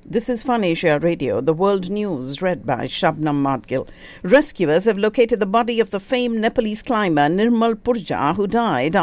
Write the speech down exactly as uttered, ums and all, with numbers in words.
This is Fun Asia Radio, the world news read by Shabnam Madgil. Rescuers have located the body of the famed Nepalese climber Nirmal Purja, who died